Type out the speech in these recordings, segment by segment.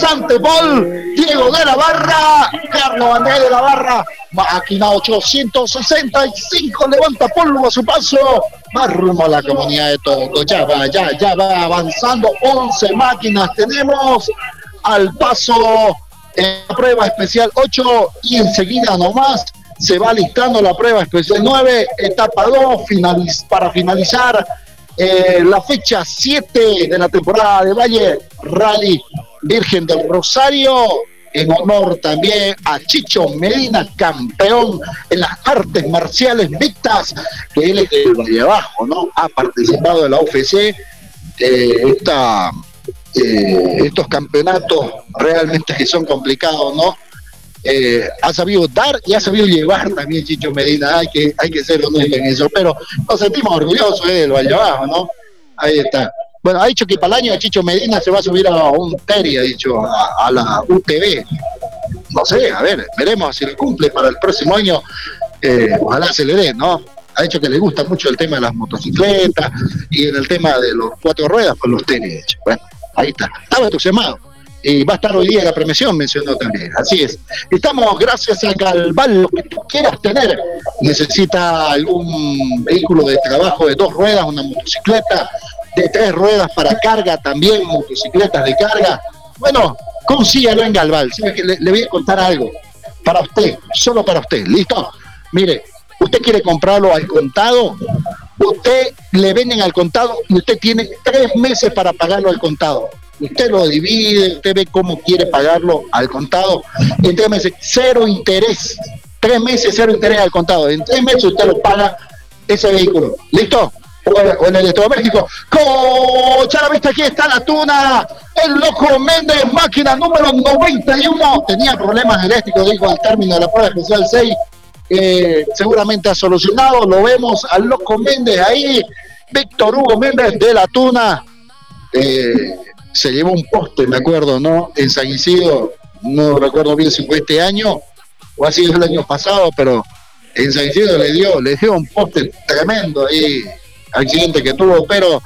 Santos Paul, Diego de la Barra, Carlos Andrés de la Barra, máquina 865, levanta polvo a su paso, va rumbo a la comunidad de Toco, ya va avanzando, 11 máquinas tenemos al paso en la prueba especial 8 y enseguida nomás se va listando la prueba especial 9, etapa 2, para finalizar la fecha 7 de la temporada de Valle Rally Virgen del Rosario, en honor también a Chicho Medina, campeón en las artes marciales mixtas, que él es del Valle Bajo, ¿no? Ha participado de la UFC, estos campeonatos realmente que son complicados, ¿no? Ha sabido dar y ha sabido llevar también Chicho Medina, hay que ser honesto en eso, pero nos sentimos orgullosos del Valle Bajo, ¿no? Ahí está. Bueno, ha dicho que para el año Chicho Medina se va a subir a un Teri, ha dicho, a la UTV. No sé, a ver, veremos si le cumple para el próximo año, ojalá se le dé, ¿no? Ha dicho que le gusta mucho el tema de las motocicletas y en el tema de los 4 ruedas, pues los Teri. Bueno, ahí está, estaba entusiasmado. Y va a estar hoy día la premiación, mencionó también. Así es. Estamos gracias a Galval, lo que tú quieras tener. Necesita algún vehículo de trabajo de 2 ruedas, una motocicleta de 3 ruedas para carga también, motocicletas de carga. Bueno, consígalo en Galval. Le voy a contar algo. Para usted, solo para usted. ¿Listo? Mire, usted quiere comprarlo al contado, usted le venden al contado y usted tiene 3 meses para pagarlo al contado. Usted lo divide, usted ve cómo quiere pagarlo al contado. En 3 meses, 0 interés. 3 meses, 0 interés al contado. En 3 meses usted lo paga ese vehículo. ¿Listo? O en electrodoméstico. ¡Cocha la vista! Aquí está la tuna. El Loco Méndez, máquina número 91. Tenía problemas eléctricos, dijo al término de la prueba especial 6. Seguramente ha solucionado. Lo vemos al Loco Méndez ahí. Víctor Hugo Méndez de la tuna. Se llevó un poste, me acuerdo, ¿no? En San Isidro, no recuerdo bien si fue este año o ha sido el año pasado, pero en San Isidro le dio un poste tremendo ahí, accidente que tuvo, pero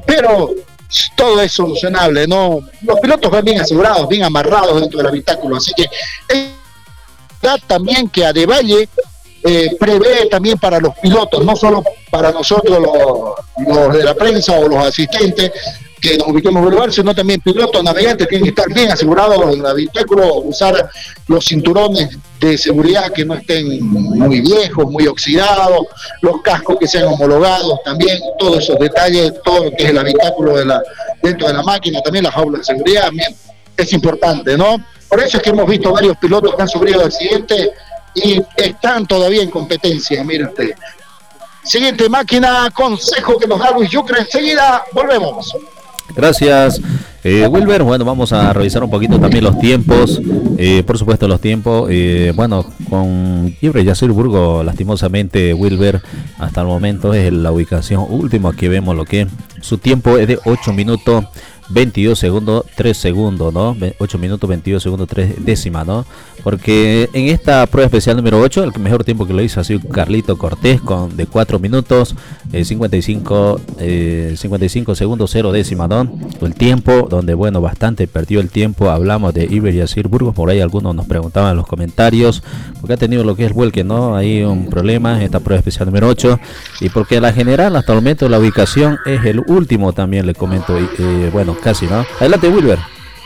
todo es solucionable, ¿no? Los pilotos van bien asegurados, bien amarrados dentro del habitáculo, así que es verdad también que Adevalle prevé también para los pilotos, no solo para nosotros los de la prensa o los asistentes, que nos ubiquemos en el lugar, sino también pilotos, navegantes tienen que estar bien asegurados en el habitáculo, usar los cinturones de seguridad que no estén muy viejos, muy oxidados, los cascos que sean homologados también, todos esos detalles, todo lo que es el habitáculo dentro de la máquina, también las jaulas de seguridad, bien, es importante, ¿no? Por eso es que hemos visto varios pilotos que han sufrido accidentes y están todavía en competencia, mire usted. Siguiente máquina, consejo que nos da Luis Yucre, enseguida volvemos. Gracias, Wilber. Bueno, vamos a revisar un poquito también los tiempos, por supuesto los tiempos. Bueno, con Iber Yacir Burgos, lastimosamente, Wilber, hasta el momento es la ubicación última. Aquí vemos lo que su tiempo es de 8 minutos 22 segundos 3 segundos, ¿no? 8 minutos 22 segundos 3 décimas, ¿no? Porque en esta prueba especial número 8, el mejor tiempo que lo hizo ha sido Carlito Cortés de 4 minutos 55 segundos 0 décimas, ¿no? El tiempo donde, bueno, bastante perdió el tiempo. Hablamos de Iber Yacir Burgos, por ahí algunos nos preguntaban en los comentarios porque ha tenido lo que es el vuelque, ¿no? Hay un problema en esta prueba especial número 8 y porque la general hasta el momento la ubicación es el último, también le comento, bueno, casi, ¿no? Adelante, Wilber.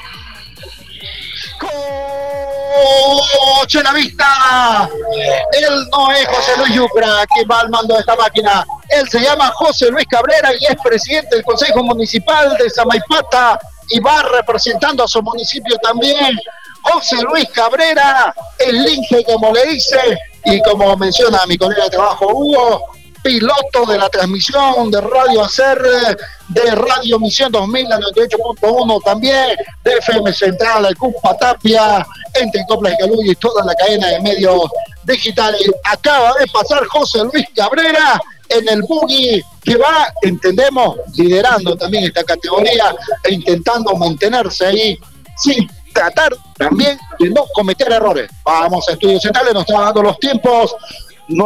¡Coche la vista! Él no es José Luis Yucra, quien va al mando de esta máquina. Él se llama José Luis Cabrera y es presidente del Consejo Municipal de Samaipata y va representando a su municipio también. José Luis Cabrera, el lince, como le dice, y como menciona mi colega de trabajo Hugo, piloto de la transmisión de Radio Hacer, de Radio Misión 2000, la 98.1 también, de FM Central, el Cuspa Tapia, entre Coplas y Caluya y toda la cadena de medios digitales. Acaba de pasar José Luis Cabrera en el buggy que va, entendemos, liderando también esta categoría e intentando mantenerse ahí sin tratar también de no cometer errores. Vamos a Estudios Centrales, nos está dando los tiempos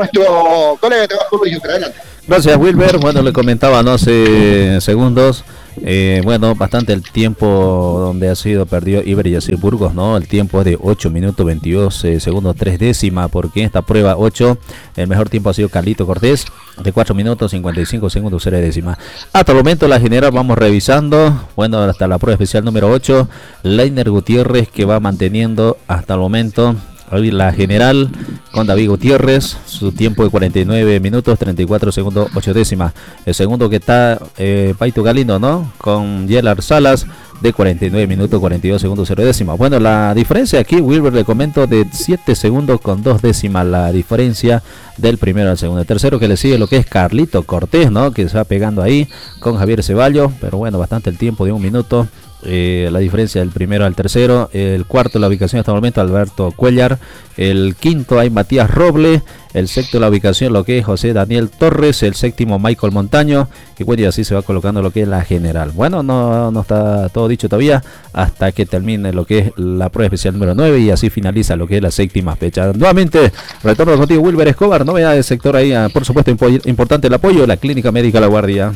nuestro colega de trabajo Luis Yucra. Adelante. Gracias, Wilber. Bueno, le comentaba, ¿no?, hace segundos Bueno, bastante el tiempo donde ha sido perdido Iber Yacir Burgos, ¿no? El tiempo es de 8 minutos 22 segundos 3 décimas, porque en esta prueba 8, el mejor tiempo ha sido Carlito Cortés, de 4 minutos 55 segundos 0 décimas. Hasta el momento la general vamos revisando, bueno, hasta la prueba especial número 8, Leiner Gutiérrez, que va manteniendo hasta el momento la general con David Gutiérrez, su tiempo de 49 minutos 34 segundos 8 décimas. El segundo que está Paito Galindo, ¿no? Con Yelar Salas, de 49 minutos 42 segundos 0 décimas. Bueno, la diferencia aquí, Wilber, le comento, de 7 segundos con 2 décimas la diferencia del primero al segundo. El tercero que le sigue lo que es Carlito Cortés, ¿no? Que se va pegando ahí con Javier Ceballos, pero bueno, bastante el tiempo de 1 minuto. La diferencia del primero al tercero. El cuarto, la ubicación hasta el momento, Alberto Cuellar. El quinto hay Matías Roble. El sexto, la ubicación, lo que es José Daniel Torres. El séptimo, Michael Montaño. Y bueno, y así se va colocando lo que es la general. Bueno, no está todo dicho todavía hasta que termine lo que es la prueba especial número 9 y así finaliza lo que es la séptima fecha. Nuevamente, retorno contigo, Wilber Escobar. Novedad del sector ahí, por supuesto, importante el apoyo de la Clínica Médica La Guardia.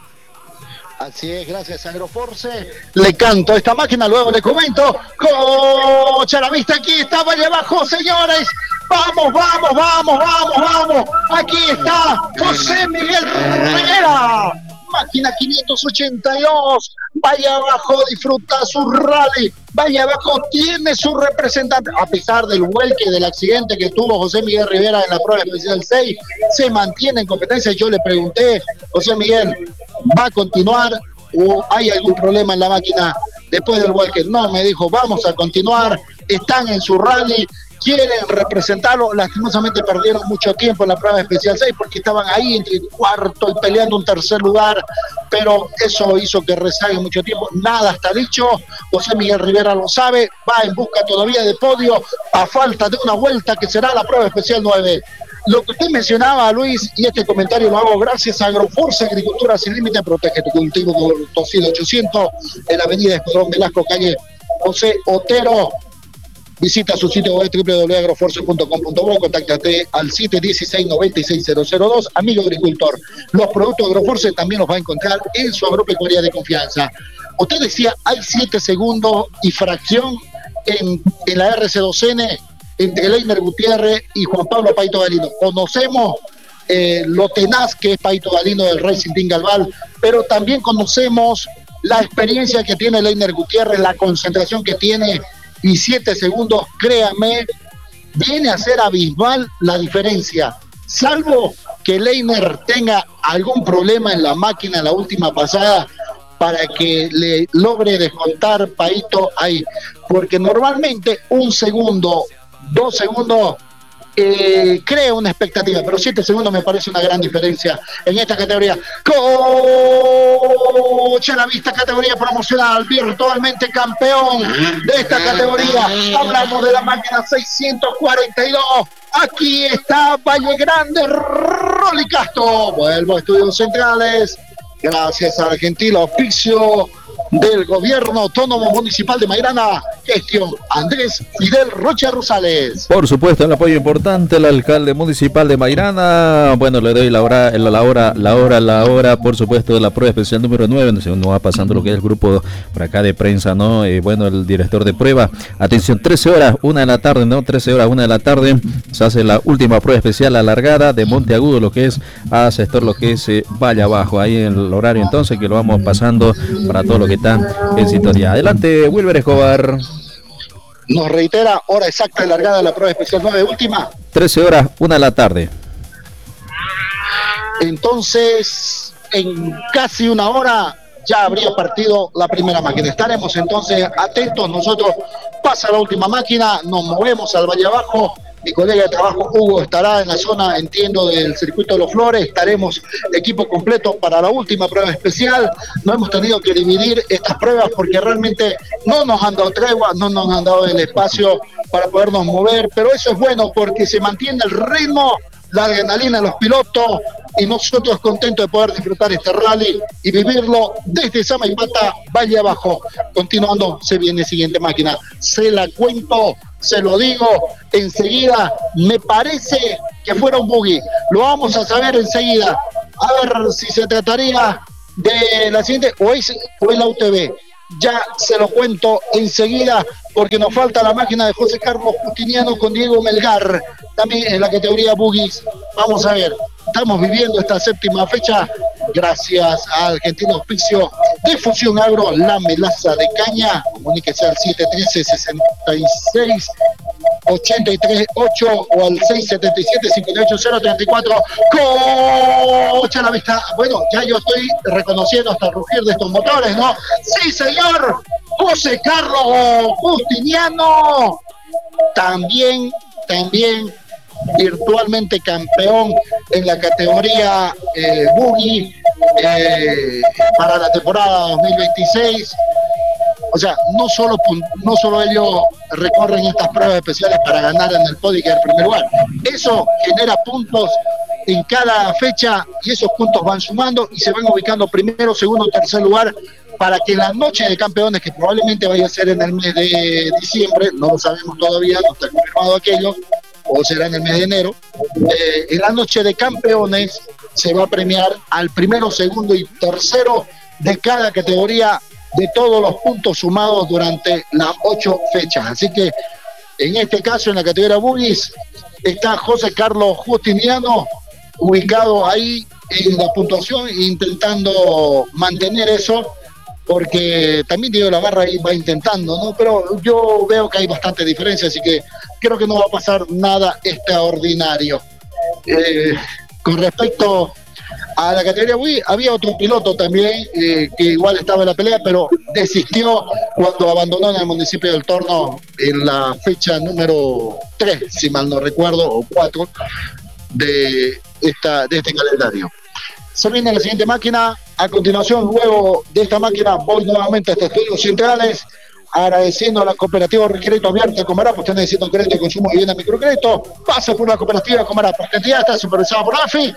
Así es, gracias a Agroforce. Le canto a esta máquina, luego le comento. ¡Cocha la vista! Aquí está Valle Abajo, señores. ¡Vamos, vamos, vamos, vamos, vamos! Aquí está José Miguel Rivera. Máquina 582. Vaya Abajo disfruta su rally. Vaya Abajo tiene su representante. A pesar del vuelque, del accidente que tuvo José Miguel Rivera en la prueba especial 6, se mantiene en competencia. Yo le pregunté, José Miguel, ¿va a continuar o hay algún problema en la máquina después del vuelque? No, me dijo, vamos a continuar. Están en su rally, quieren representarlo. Lastimosamente perdieron mucho tiempo en la prueba especial 6 porque estaban ahí entre el cuarto y peleando un tercer lugar, pero eso hizo que rezague mucho tiempo. Nada está dicho, José Miguel Rivera lo sabe, va en busca todavía de podio a falta de una vuelta que será la prueba especial 9. Lo que usted mencionaba, Luis, y este comentario lo hago gracias a Agroforce, Agricultura Sin Límite, protege tu cultivo con Tocino 800 en la avenida Escuadrón Velasco, calle José Otero. Visita su sitio web www.agroforce.com.bo, contáctate al 716-96002, amigo agricultor. Los productos Agroforce también los va a encontrar en su agropecuaria de confianza. Usted decía, hay 7 segundos y fracción en la RC2N entre Leiner Gutiérrez y Juan Pablo Paito Galindo. Conocemos lo tenaz que es Paito Galindo del Racing Team Galval, pero también conocemos la experiencia que tiene Leiner Gutiérrez, la concentración que tiene, y 7 segundos, créame, viene a ser abismal la diferencia. Salvo que Leiner tenga algún problema en la máquina en la última pasada para que le logre descontar Paito ahí. Porque normalmente 1 segundo, 2 segundos crea una expectativa, pero 7 segundos me parece una gran diferencia en esta categoría. Coche a la vista, categoría promocional, virtualmente campeón de esta categoría. Hablamos de la máquina 642. Aquí está Valle Grande, Rolly Castro. Vuelvo a Estudios Centrales. Gracias al gentil auspicio del Gobierno Autónomo Municipal de Mairana, gestión Andrés Fidel Rocha Rosales. Por supuesto, el apoyo importante al alcalde municipal de Mairana. Bueno, le doy la hora, por supuesto, de la prueba especial número 9, donde se va pasando lo que es el grupo por acá de prensa, ¿no? Bueno, el director de prueba. Atención, 13 horas, 1 de la tarde, ¿no? 13 horas, 1 de la tarde, se hace la última prueba especial alargada de Monteagudo, lo que es a sector, lo que es Valle Abajo. Ahí en el horario, entonces, que lo vamos pasando para todo lo que está en sintonía. Adelante, Wilber Escobar. Nos reitera, hora exacta de largada de la prueba especial 9, última. 13 horas, 1 de la tarde. Entonces, en casi 1 hora ya habría partido la primera máquina. Estaremos entonces atentos. Nosotros pasa la última máquina, nos movemos al Valle Abajo. Mi colega de trabajo Hugo estará en la zona, entiendo, del circuito de los Flores. Estaremos equipo completo para la última prueba especial. No hemos tenido que dividir estas pruebas porque realmente no nos han dado tregua, no nos han dado el espacio para podernos mover, pero eso es bueno porque se mantiene el ritmo, la adrenalina de los pilotos, y nosotros contentos de poder disfrutar este rally y vivirlo desde Samaipata, Valle Abajo. Continuando, se viene siguiente máquina. Se la cuento, se lo digo enseguida. Me parece que fuera un buggy. Lo vamos a saber enseguida. A ver si se trataría de la siguiente, o es la UTV. Ya se lo cuento enseguida, porque nos falta la máquina de José Carlos Justiniano con Diego Melgar, también en la categoría Buggies. Vamos a ver, estamos viviendo esta séptima fecha gracias al gentil auspicio de Fusión Agro, la melaza de caña. Comuníquese al 713-66-83-8 o al 677-58034. ¡Cocha la vista! Bueno, ya yo estoy reconociendo hasta el rugir de estos motores, ¿no? ¡Sí, señor! José Carlos Justiniano, también virtualmente campeón en la categoría Buggy para la temporada 2026. O sea, no solo ellos recorren estas pruebas especiales para ganar en el podio y quedar en primer lugar. Eso genera puntos en cada fecha y esos puntos van sumando y se van ubicando primero, segundo, tercer lugar, para que en la noche de campeones, que probablemente vaya a ser en el mes de diciembre, no lo sabemos todavía, no está confirmado aquello, o será en el mes de enero, en la noche de campeones se va a premiar al primero, segundo y tercero de cada categoría de todos los puntos sumados durante las 8 fechas. Así que en este caso, en la categoría Buggies, está José Carlos Justiniano ubicado ahí en la puntuación, intentando mantener eso, porque también Diego Lavarra ahí va intentando, ¿no? Pero yo veo que hay bastante diferencia, así que creo que no va a pasar nada extraordinario. Con respecto a la categoría Wii, había otro piloto también que igual estaba en la pelea, pero desistió cuando abandonó en el municipio del Torno en la fecha número 3, si mal no recuerdo, o 4 de este calendario. Se viene la siguiente máquina. A continuación, luego de esta máquina, voy nuevamente a estos estudios centrales, agradeciendo a la cooperativa Crédito Abierta Comará, pues están necesitando crédito de consumo de vivienda microcrédito. Pasa por la cooperativa Comará, porque entidad está supervisada por AFI.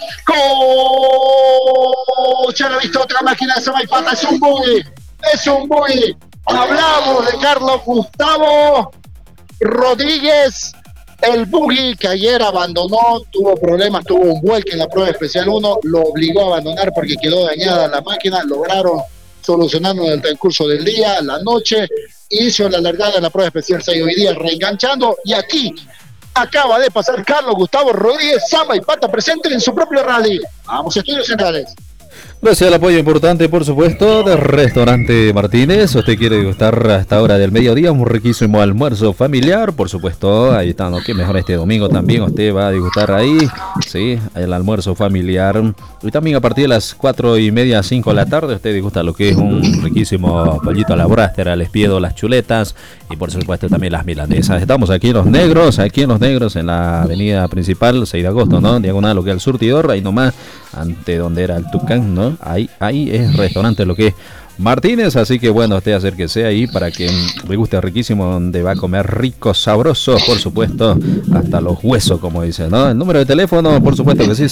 Ya lo he visto, otra máquina de Samaipata, es un buggy. Hablamos de Carlos Gustavo Rodríguez, el buggy que ayer abandonó, tuvo problemas, tuvo un vuelque en la prueba especial 1, lo obligó a abandonar porque quedó dañada la máquina, lograron solucionarlo en el transcurso del día, la noche, hizo la largada en la prueba especial 6 hoy día, reenganchando, y aquí acaba de pasar Carlos Gustavo Rodríguez, Samaipata presente en su propio rally. Vamos, estudios centrales. Gracias al apoyo importante, por supuesto, del Restaurante Martínez. Usted quiere degustar a esta hora del mediodía un riquísimo almuerzo familiar, por supuesto. Ahí está, ¿no? Que mejor este domingo también usted va a degustar ahí, sí, el almuerzo familiar. Y también a partir de las 4:30, 5 de la tarde, usted degusta lo que es un riquísimo pollito a la brástera, al espiedo, las chuletas y por supuesto también las milanesas. Estamos aquí en Los Negros, en la avenida principal, 6 de agosto, ¿no? Diagonal lo que es el surtidor, ahí nomás, ante donde era el Tucán, ¿no? Ahí es restaurante lo que es Martínez, así que bueno, usted acérquese ahí para que le guste riquísimo, donde va a comer rico, sabroso, por supuesto, hasta los huesos, como dice, ¿no? El número de teléfono, por supuesto que sí,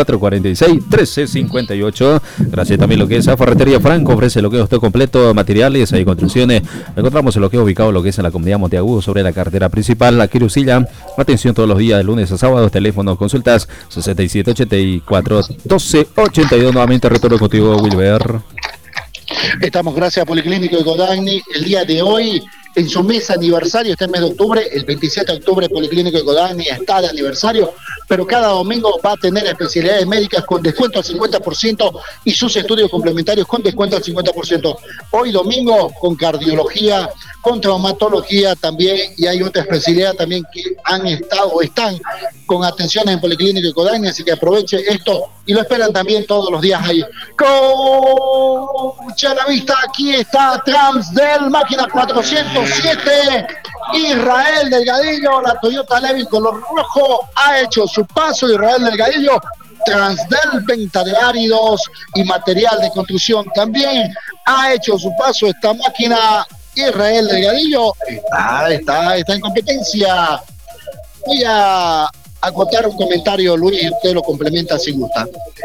6446-1358. Gracias también lo que es a Ferretería Franco, ofrece lo que es usted completo, materiales y construcciones. Lo encontramos en lo que es ubicado, lo que es en la comunidad Monteagudo, sobre la carretera principal, la Quirusilla. Atención todos los días, de lunes a sábados, teléfono, consultas 6784-1282. Nuevamente retorno contigo, Wilber. Estamos gracias a Policlínico de Codagni. El día de hoy, en su mes aniversario, está el mes de octubre, el 27 de octubre, Policlínico de Codagni está de aniversario, pero cada domingo va a tener especialidades médicas con descuento al 50% y sus estudios complementarios con descuento al 50%. Hoy domingo con cardiología, con traumatología también, y hay otra especialidad también que están con atenciones en Policlínico de Codagni, así que aproveche esto y lo esperan también todos los días ahí. Cocha la vista, aquí está Transdel, máquina 407, Israel Delgadillo, la Toyota Levin color rojo, ha hecho su paso. Israel Delgadillo, Transdel, venta de áridos y material de construcción también, ha hecho su paso esta máquina. Israel Delgadillo está en competencia. Voy a acotar un comentario, Luis, y usted lo complementa si gusta.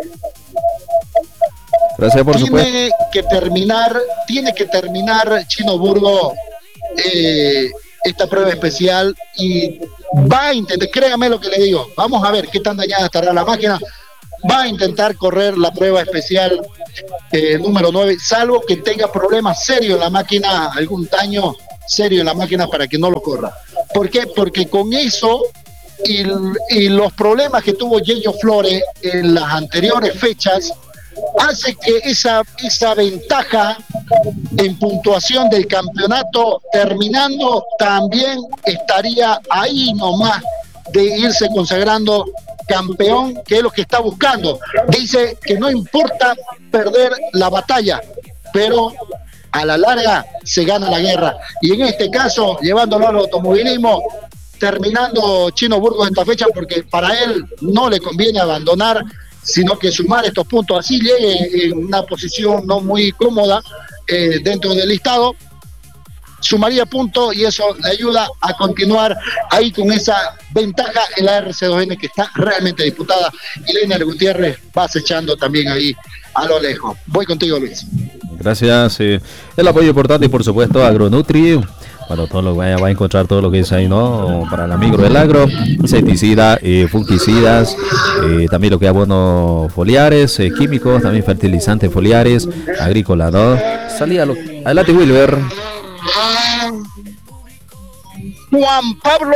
Gracias, por supuesto. Tiene que terminar Chino Burgo esta prueba especial y va a intentar, créame lo que le digo, vamos a ver qué tan dañada estará la máquina. va a intentar correr la prueba especial número 9, salvo que tenga problemas serios en la máquina, algún daño serio en la máquina para que no lo corra. ¿Por qué? Porque con eso y los problemas que tuvo Yello Flores en las anteriores fechas, hace que esa ventaja en puntuación del campeonato terminando también estaría ahí nomás de irse consagrando campeón, que es lo que está buscando. Dice que no importa perder la batalla, pero a la larga se gana la guerra. Y en este caso, llevándolo al automovilismo, terminando Chino Burgos esta fecha, porque para él no le conviene abandonar, sino que sumar estos puntos, así llegue en una posición no muy cómoda dentro del listado, sumaría puntos y eso le ayuda a continuar ahí con esa ventaja en la RC2N que está realmente disputada, y Leiner Gutiérrez va acechando también ahí a lo lejos. Voy contigo, Luis. Gracias. El apoyo importante y por supuesto Agronutri. Bueno, todo lo va a encontrar todo lo que es ahí, ¿no? Para el amigo del agro, insecticida, fungicidas, también lo que es abonos foliares, químicos, también fertilizantes foliares, agrícola, ¿no? Adelante, Wilber. Juan Pablo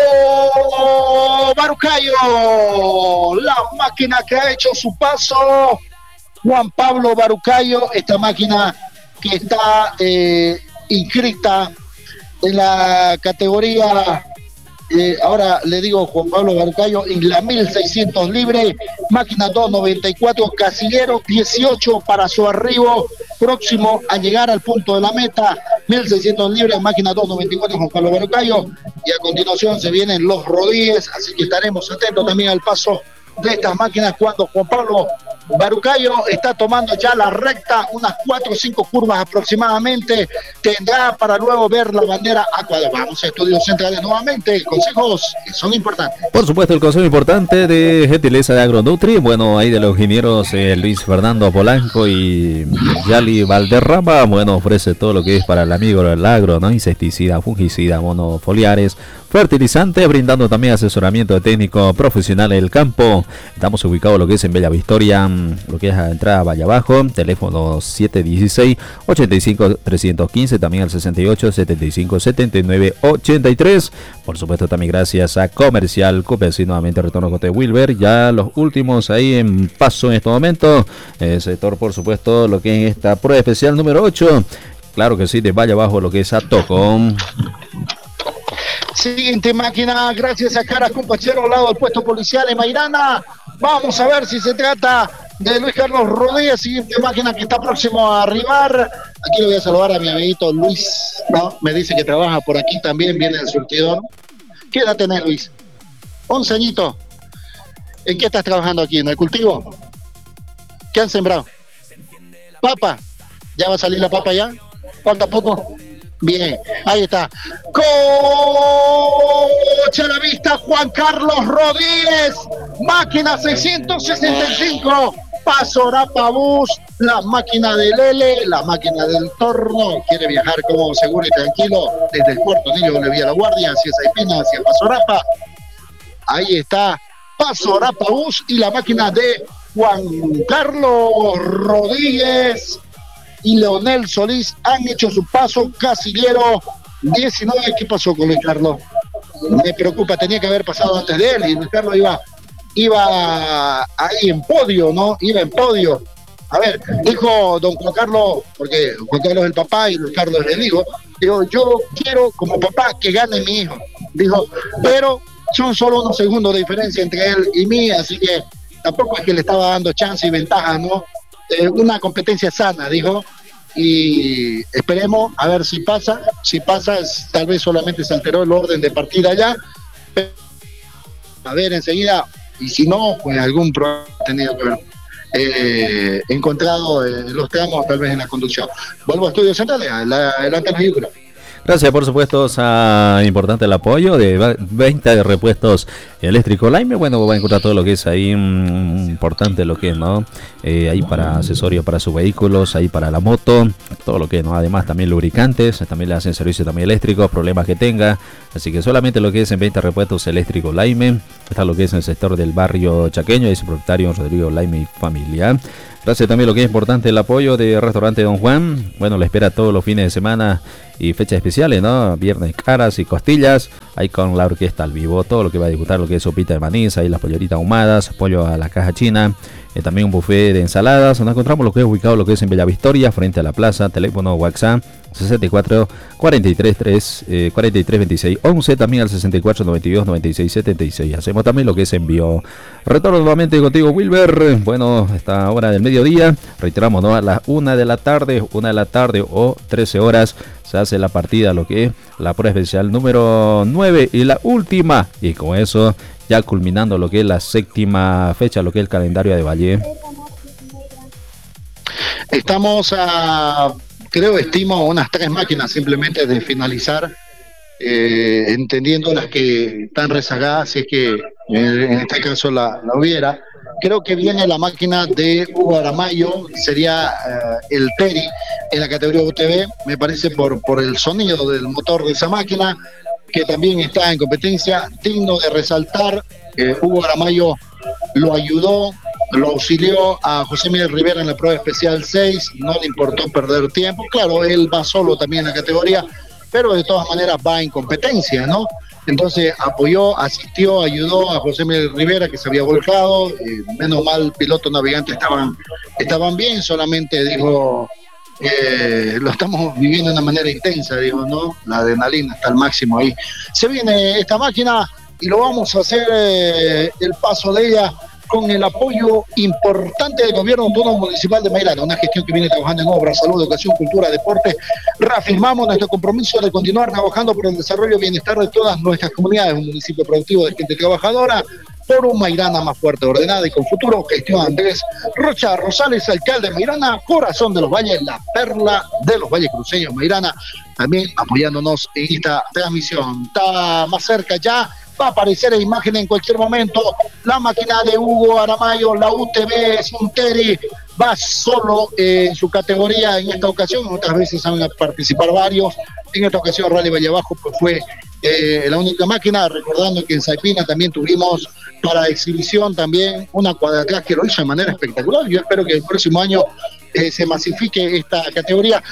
Barucayo, la máquina que ha hecho su paso. Juan Pablo Barucayo, esta máquina que está inscrita en la categoría, ahora le digo Juan Pablo Barucayo, en la 1600 libre, máquina 294, casillero 18 para su arribo, próximo a llegar al punto de la meta, 1600 libre, máquina 294, Juan Pablo Barucayo, y a continuación se vienen los Rodríguez, así que estaremos atentos también al paso de estas máquinas cuando Juan Pablo Barucayo está tomando ya la recta, unas 4 o 5 curvas aproximadamente, tendrá para luego ver la bandera a cuadro. Vamos a Estudios Centrales nuevamente, consejos que son importantes. Por supuesto, el consejo importante de gentileza de Agronutri, bueno, ahí de los ingenieros Luis Fernando Polanco y Yali Valderrama, bueno, ofrece todo lo que es para el amigo del agro, ¿no? Insecticida, fungicida, monofoliares, fertilizante, brindando también asesoramiento técnico profesional en el campo. Estamos ubicados lo que es en Bella Victoria, lo que es a entrada Valle Abajo, teléfono 716-85-315, también al 68-75-79-83. Por supuesto también gracias a Comercial Cupes y nuevamente retorno con Wilber, ya los últimos ahí en paso en este momento, el sector por supuesto lo que es esta prueba especial número 8, claro que sí, de Valle Abajo lo que es a Tocón. Siguiente máquina, gracias a Caras Compachero, al lado del puesto policial en Mairana. Vamos a ver si se trata de Luis Carlos Rodríguez, siguiente máquina que está próximo a arribar. Aquí le voy a saludar a mi amiguito Luis, ¿no? Me dice que trabaja por aquí también, viene el surtidor. ¿Qué edad tenés, Luis? 11 añitos. ¿En qué estás trabajando aquí? ¿En el cultivo? ¿Qué han sembrado? ¿Papa? ¿Ya va a salir la papa ya? ¿Falta poco? Bien, ahí está. Coche a la vista, Juan Carlos Rodríguez, máquina 665, Paso Rapabús, la máquina del L, la máquina del Torno, quiere viajar como seguro y tranquilo desde el Puerto Niño de Villa La Guardia hacia Saipina, hacia Paso Rapa. Ahí está Paso Rapabús y la máquina de Juan Carlos Rodríguez y Leonel Solís han hecho su paso. Casillero 19. ¿Qué pasó con Luis Carlos? Me preocupa, tenía que haber pasado antes de él y Luis Carlos iba ahí en podio, ¿no? Iba en podio. A ver, dijo don Juan Carlos, porque Juan Carlos es el papá y Luis Carlos es el hijo, dijo, yo quiero como papá que gane mi hijo, dijo, pero son solo unos segundos de diferencia entre él y mí, así que tampoco es que le estaba dando chance y ventaja, ¿no? Una competencia sana, dijo, y esperemos a ver si pasa, tal vez solamente se alteró el orden de partida ya, a ver enseguida, y si no, pues algún problema ha tenido que ver encontrado los tramos tal vez en la conducción. Vuelvo a Estudios Centrales, adelante los vehículos. Gracias, por supuesto, a importante el apoyo de venta de repuestos eléctrico Laime, bueno, va a encontrar todo lo que es ahí importante, lo que es, ¿no? Ahí para accesorios para sus vehículos, ahí para la moto, todo lo que es, ¿no? Además también lubricantes, también le hacen servicio también eléctrico, problemas que tenga, así que solamente lo que es en venta de repuestos eléctricos Laime, está lo que es en el sector del barrio Chaqueño, ahí es su propietario Rodrigo Laime y familia. Gracias también lo que es importante, el apoyo de Restaurante Don Juan. Bueno, le espera todos los fines de semana y fechas especiales, ¿no? Viernes caras y costillas. Ahí con la orquesta al vivo. Todo lo que va a disfrutar, lo que es sopita de maní, ahí las polleritas ahumadas, pollo a la caja china. También un buffet de ensaladas. Nos encontramos lo que es ubicado, lo que es en Bella Victoria, frente a la plaza. Teléfono WhatsApp 64 43 3 43 26 11, también al 64 92 96 76. Hacemos también lo que es envío. Retorno nuevamente contigo, Wilber. Bueno, esta hora del mediodía, reiteramos, ¿no? A las 1 de la tarde o 13 horas se hace la partida, lo que es la prueba especial número 9 y la última, y con eso ya culminando lo que es la séptima fecha, lo que es el calendario de Valle. Estamos a, estimo unas 3 máquinas simplemente de finalizar, entendiendo las que están rezagadas, si es que en este caso la hubiera. Creo que viene la máquina de Hugo Aramayo, sería el Teri en la categoría UTV, me parece por el sonido del motor de esa máquina, que también está en competencia. Digno de resaltar, Hugo Aramayo lo ayudó, lo auxilió a José Miguel Rivera en la prueba especial 6, no le importó perder tiempo. Claro, él va solo también en la categoría, pero de todas maneras va en competencia, ¿no? Entonces apoyó, asistió, ayudó a José Miguel Rivera, que se había volcado. Menos mal, piloto navegante estaban bien, solamente dijo, lo estamos viviendo de una manera intensa, digo, ¿no? La adrenalina está al máximo ahí. Se viene esta máquina y lo vamos a hacer, el paso de ella, con el apoyo importante del gobierno autónomo municipal de Mairana, una gestión que viene trabajando en obras, salud, educación, cultura, deporte. Reafirmamos nuestro compromiso de continuar trabajando por el desarrollo y bienestar de todas nuestras comunidades, un municipio productivo de gente trabajadora, por un Mairana más fuerte, ordenada y con futuro. Gestión Andrés Rocha Rosales, alcalde de Mairana, corazón de los valles, la perla de los valles cruceños. Mairana también apoyándonos en esta transmisión. Está más cerca ya, va a aparecer en imagen en cualquier momento la máquina de Hugo Aramayo, la UTV, es un Teri, va solo en su categoría en esta ocasión. Otras veces van a participar varios. En esta ocasión Rally Valle Bajo pues fue la única máquina, recordando que en Saipina también tuvimos para exhibición también una cuadraclass que lo hizo de manera espectacular. Yo espero que el próximo año se masifique esta categoría.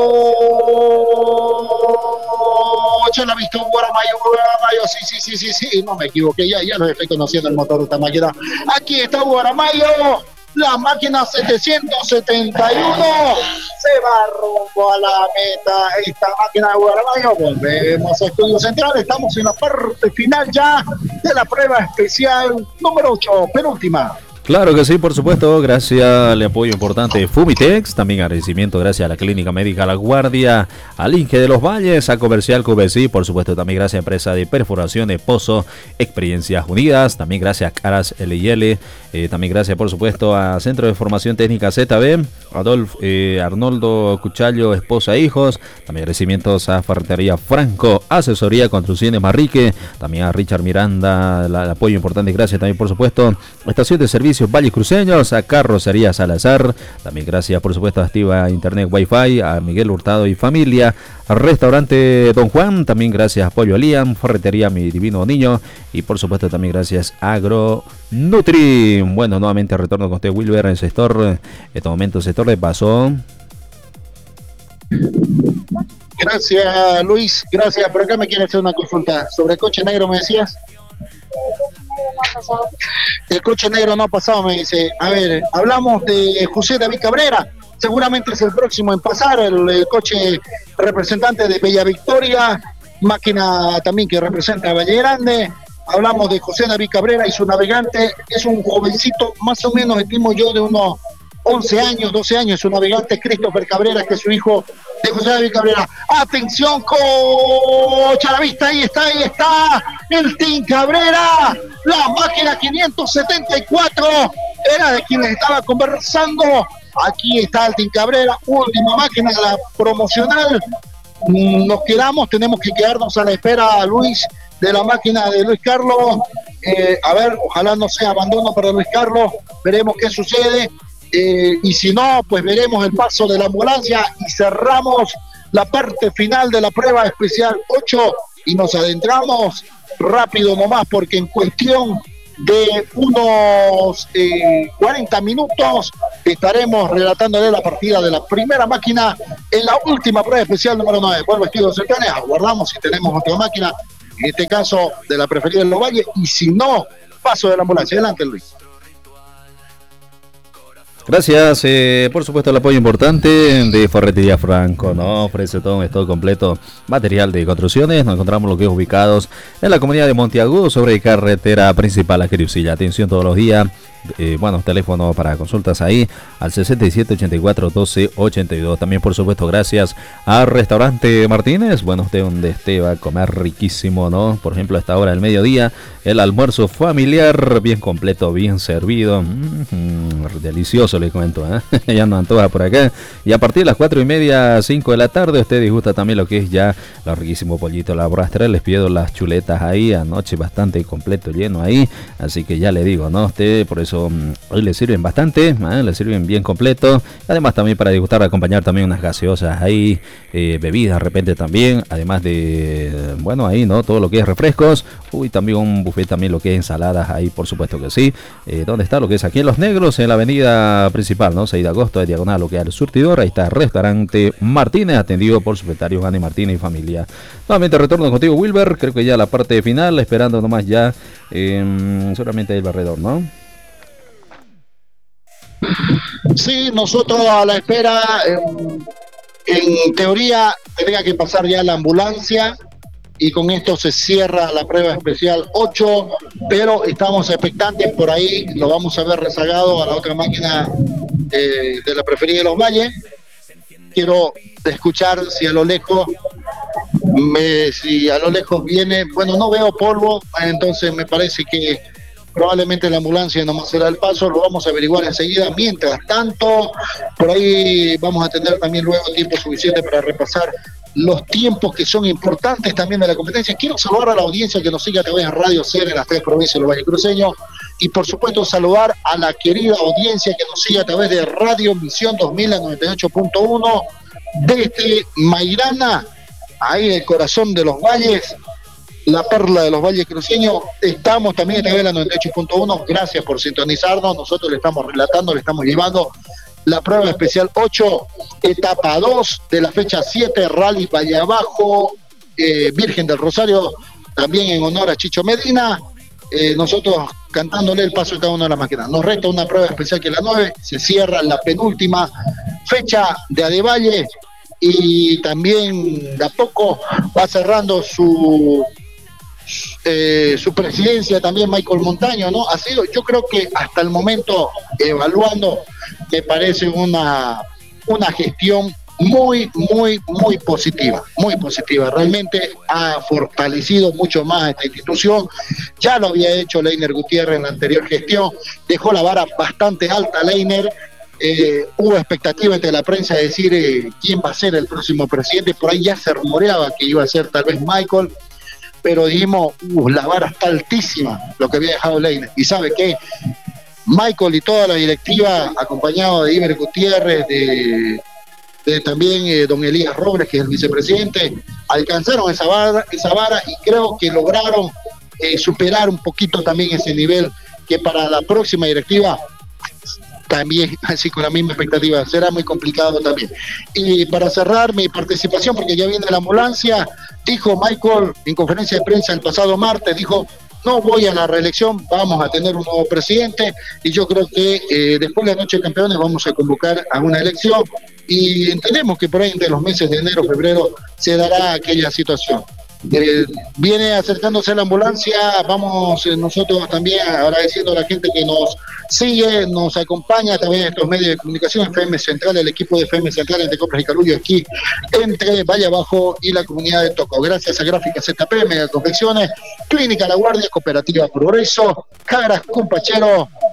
Yo la he visto, Guaramayo, sí, no me equivoqué, ya lo estoy conociendo el motor de esta máquina. Aquí está Guaramayo, la máquina 771 se va rumbo a la meta. Esta máquina de Guaramayo, volvemos a Estudio Central, estamos en la parte final ya de la prueba especial número 8, penúltima. Claro que sí, por supuesto, gracias al apoyo importante de Fumitex, también agradecimiento gracias a la Clínica Médica La Guardia, al Inge de los Valles, a Comercial QVC, por supuesto también gracias a Empresa de Perforación de Pozo, Experiencias Unidas, también gracias a Caras L&L, también gracias por supuesto a Centro de Formación Técnica ZB, Arnoldo Cuchallo, esposa e hijos, también agradecimientos a Ferretería Franco, Asesoría Construcciones Marrique, también a Richard Miranda, el apoyo importante, gracias también por supuesto, Estación de Servicios Valles Cruceños, a Carrocería Salazar, también gracias por supuesto a Activa Internet Wi-Fi, a Miguel Hurtado y familia, a Restaurante Don Juan, también gracias a Pollo Liam, Ferretería Mi Divino Niño y por supuesto también gracias a Agro Nutri. Bueno, nuevamente retorno con usted, Wilber, en el sector, en este momento sector de Paso. Gracias, Luis, gracias. Por acá me quiere hacer una consulta sobre el coche negro, me decías. El coche negro no ha pasado, me dice. A ver, hablamos de José David Cabrera, seguramente es el próximo en pasar, el coche representante de Bella Victoria, máquina también que representa a Valle Grande. Hablamos de José David Cabrera y su navegante, es un jovencito, más o menos, estimo yo, de unos 11 años, 12 años, su navegante Christopher Cabrera, que es su hijo de José David Cabrera. Atención, coche a la vista, ahí está, el Team Cabrera, la máquina 574, era de quien les estaba conversando. Aquí está el Team Cabrera, última máquina, la promocional. Tenemos que quedarnos a la espera, Luis, de la máquina de Luis Carlos. A ver, ojalá no sea abandono para Luis Carlos, veremos qué sucede. Y si no, pues veremos el paso de la ambulancia y cerramos la parte final de la prueba especial 8 y nos adentramos rápido nomás, porque en cuestión de unos 40 minutos estaremos relatándole la partida de la primera máquina en la última prueba especial número 9 por vestidos cercanos. Aguardamos si tenemos otra máquina, en este caso de la preferida en Los Valles, y si no, paso de la ambulancia. Adelante, Luis. Gracias, por supuesto el apoyo importante de Ferretería Franco, ¿no? Ofrece todo un stock completo, material de construcciones. Nos encontramos lo que es ubicados en la comunidad de Monteagudo, sobre carretera principal a Querusilla. Atención todos los días. Teléfono para consultas ahí al 6784-1282. También, por supuesto, gracias al Restaurante Martínez. Bueno, usted donde esté va a comer riquísimo, ¿no? Por ejemplo, a esta hora del mediodía, el almuerzo familiar, bien completo, bien servido. Delicioso, le cuento, ¿eh? Ya no antoja por acá. Y a partir de las 4:30, 5 de la tarde, usted disgusta también lo que es ya los riquísimo pollito, la brastra. Les pido las chuletas ahí, anoche bastante completo, lleno ahí. Así que ya le digo, ¿no? Usted, por eso hoy le sirven bastante, le sirven bien completo. Además también para disgustar, acompañar también unas gaseosas ahí, bebidas de repente también, además de, ahí, ¿no? Todo lo que es refrescos. También un buffet, también lo que es ensaladas ahí, por supuesto que sí. ¿Dónde está lo que es? Aquí en Los Negros, en la avenida principal, ¿no? 6 de agosto, de diagonal, lo que es el surtidor. Ahí está el Restaurante Martínez, atendido por su propietario Gani Martínez y familia. Nuevamente retorno contigo, Wilber. Creo que ya la parte final, esperando nomás ya seguramente el barredor, ¿no? Sí, nosotros a la espera, en teoría tendría que pasar ya la ambulancia y con esto se cierra la prueba especial 8, pero estamos expectantes, por ahí lo vamos a ver rezagado a la otra máquina de la preferida de Los Valles. Quiero escuchar si a lo lejos viene, no veo polvo, entonces me parece que probablemente la ambulancia nomás será el paso, lo vamos a averiguar enseguida. Mientras tanto, por ahí vamos a tener también luego tiempo suficiente para repasar los tiempos que son importantes también de la competencia. Quiero saludar a la audiencia que nos sigue a través de Radio Cero en las 3 provincias de los Valles Cruceños, y por supuesto saludar a la querida audiencia que nos sigue a través de Radio Misión 2000 a 98.1 desde Mairana, ahí en el corazón de los valles, la perla de los Valles Cruceños. Estamos también a través de la 98.1. Gracias por sintonizarnos. Nosotros le estamos relatando, le estamos llevando la prueba especial 8, etapa 2 de la fecha 7, Rally Valle Abajo, Virgen del Rosario, también en honor a Chicho Medina. Nosotros cantándole el paso de cada una de las máquinas. Nos resta una prueba especial que es la 9, se cierra la penúltima fecha de Adevalle, y también de a poco va cerrando su presidencia también Michael Montaño, ¿no? Ha sido, yo creo que hasta el momento, evaluando, me parece una gestión muy positiva, realmente ha fortalecido mucho más a esta institución. Ya lo había hecho Leiner Gutiérrez en la anterior gestión, dejó la vara bastante alta Leiner. Hubo expectativa entre la prensa de decir quién va a ser el próximo presidente. Por ahí ya se rumoreaba que iba a ser tal vez Michael, pero dijimos, la vara está altísima, lo que había dejado Leiner. Y sabe qué, Michael y toda la directiva, acompañado de Iber Gutiérrez, de también don Elías Robles, que es el vicepresidente, alcanzaron esa vara, y creo que lograron superar un poquito también ese nivel, que para la próxima directiva también, así con la misma expectativa, será muy complicado también. Y para cerrar mi participación, porque ya viene la ambulancia, dijo Michael en conferencia de prensa el pasado martes, dijo, no voy a la reelección, vamos a tener un nuevo presidente, y yo creo que después de la Noche de Campeones vamos a convocar a una elección, y entendemos que por ahí entre los meses de enero, febrero, se dará aquella situación. Viene acercándose la ambulancia, vamos nosotros también agradeciendo a la gente que nos sigue, nos acompaña a través de estos medios de comunicación. FM Central, el equipo de FM Central entre Compras y Carullo, aquí entre Valle Abajo y la comunidad de Toco. Gracias a Gráfica ZP, Mega Confecciones, Clínica La Guardia, Cooperativa Progreso, Caras Cumpachero,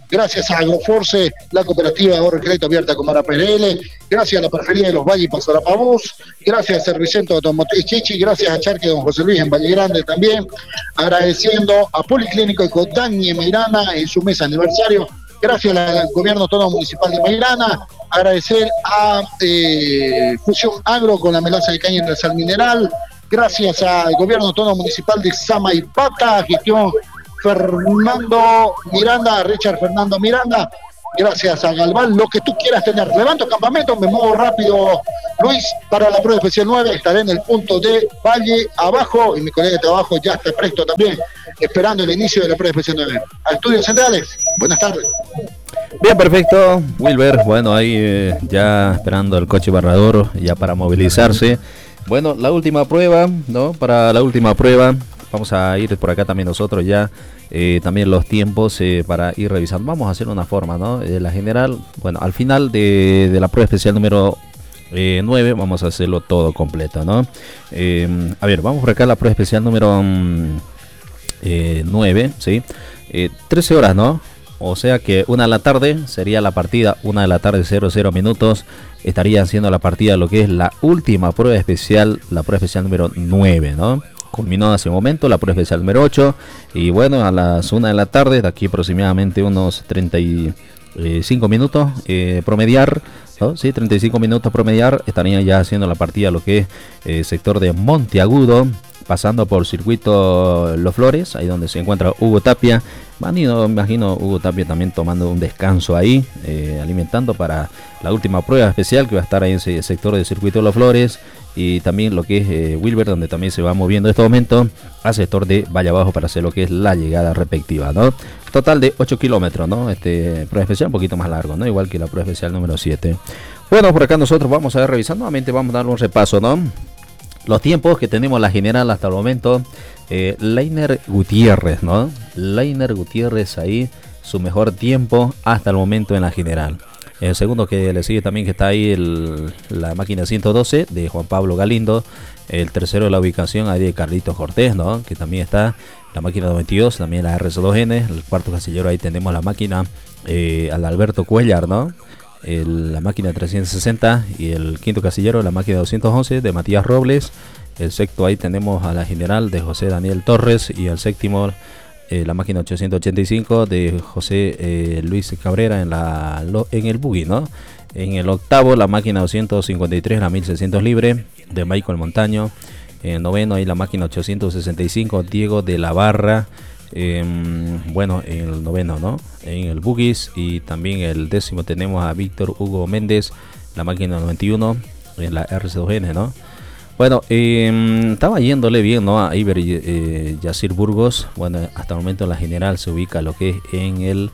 gracias a Agroforce, la cooperativa de ahorro y crédito abierta con Mara PRL, gracias a la preferida de los Valles y Pastora Pavús, gracias a Servicentro Automotriz Chichi, gracias a Charque Don José Luis en Valle Grande también, agradeciendo a Policlínico Ecodani en Meirana en su mes aniversario, gracias al Gobierno Autónomo Municipal de Meirana, agradecer a Fusión Agro con la melaza de caña en el sal mineral, gracias al Gobierno Autónomo Municipal de Samaipata, gestión Fernando Miranda, Richard Fernando Miranda, gracias a Galván, lo que tú quieras tener. Levanto campamento, me muevo rápido, Luis, para la prueba especial 9, estaré en el punto de Valle Abajo, y mi colega de trabajo ya está presto también, esperando el inicio de la prueba especial 9. A Estudios Centrales, buenas tardes. Bien, perfecto, Wilber, bueno, ahí ya esperando el coche barrador, ya para movilizarse. Bueno, la última prueba, ¿no? Para la última prueba, vamos a ir por acá también nosotros ya, también los tiempos para ir revisando. Vamos a hacer una forma, ¿no? La general, bueno, al final de la prueba especial número 9, vamos a hacerlo todo completo, ¿no? A ver, vamos por acá a la prueba especial número 9, ¿sí? 13 horas, ¿no? O sea que 1 de la tarde sería la partida, 1 de la tarde 00 minutos, estaría haciendo la partida de lo que es la última prueba especial, la prueba especial número 9, ¿no? Culminó hace un momento la prueba especial número 8 y bueno, a las 1 de la tarde, de aquí aproximadamente unos 35 minutos promediar, ¿no? Sí, 35 minutos promediar, estarían ya haciendo la partida de lo que es sector de Monteagudo, pasando por circuito Los Flores, ahí donde se encuentra Hugo Tapia. Me imagino Hugo Tapia también tomando un descanso ahí, alimentando para la última prueba especial que va a estar ahí en ese sector de circuito Los Flores, y también lo que es Wilber, donde también se va moviendo en este momento al sector de Valle Abajo para hacer lo que es la llegada respectiva, ¿no? Total de 8 kilómetros, ¿no? Prueba especial un poquito más largo, ¿no? Igual que la prueba especial número 7. Bueno, por acá nosotros vamos a ver, revisando nuevamente, vamos a darle un repaso, ¿no? Los tiempos que tenemos la general hasta el momento, Leiner Gutiérrez, ¿no? Leiner Gutiérrez ahí, su mejor tiempo hasta el momento en la general. El segundo que le sigue también, que está ahí la máquina 112 de Juan Pablo Galindo. El tercero de la ubicación ahí de Carlitos Cortés, ¿no? Que también está la máquina 92, también la RC2N. El cuarto casillero ahí tenemos la máquina al Alberto Cuellar, ¿no? La máquina 360 y el quinto casillero la máquina 211 de Matías Robles. El sexto ahí tenemos a la general de José Daniel Torres y el séptimo la máquina 885 de José Luis Cabrera en el buggy, ¿no? En el octavo la máquina 253 la 1600 libre de Michael Montaño. En el noveno ahí la máquina 865 Diego de la Barra. Bueno, en el noveno, ¿no? En el Bugis. Y también el décimo tenemos a Víctor Hugo Méndez, la máquina 91 en la RC2N, ¿no? Bueno, estaba yéndole bien, ¿no? A Iber Yacir Burgos. Bueno, hasta el momento la general se ubica lo que es en el